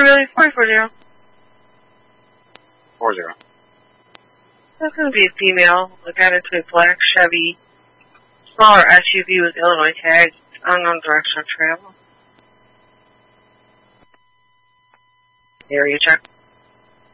really 440. 40. That's going to be a female that got into a black Chevy, smaller SUV with Illinois tags, unknown direction of travel. Area check.